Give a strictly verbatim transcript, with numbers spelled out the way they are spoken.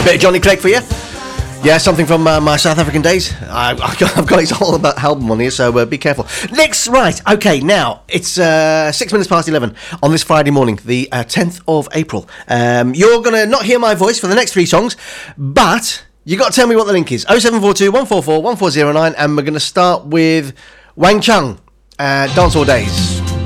Bit of Johnny Clegg for you. Yeah, something from uh, my South African days. I, I've got, I've got his whole album on here, so uh, be careful. Next, right, okay, now, it's uh, six minutes past eleven on this Friday morning, the uh, tenth of April. Um, you're going to not hear my voice for the next three songs, but you got to tell me what the link is. oh seven four two, one four four, one four oh nine, and we're going to start with Wang Chung, uh, Dance All Days.